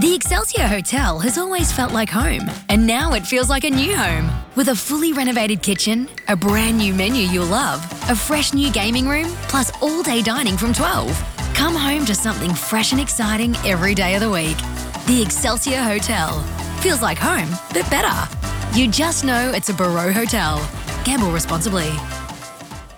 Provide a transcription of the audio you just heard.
The Excelsior Hotel has always felt like home, and now it feels like a new home. With a fully renovated kitchen, a brand new menu you'll love, a fresh new gaming room, plus all-day dining from 12. Come home to something fresh and exciting every day of the week. The Excelsior Hotel. Feels like home, but better. You just know it's a Barreau Hotel. Gamble responsibly.